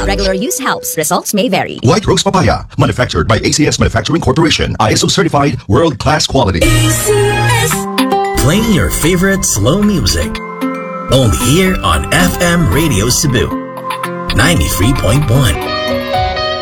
regular use helps. Results may vary. White Rose Papaya, manufactured by ACS Manufacturing Corporation. ISO certified, world-class quality. ACS. Playing your favorite slow music. Only here on FM Radio Cebu 93.1.